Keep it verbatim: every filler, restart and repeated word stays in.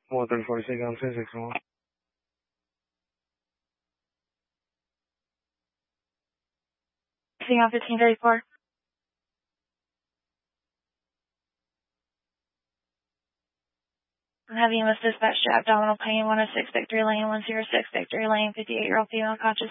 one thirty forty-six, I'm ten six one. Sitting on fifteen thirty-four. I'm having U S dispatch to abdominal pain, one oh six Victory Lane, one oh six Victory Lane, fifty-eight-year-old female conscious.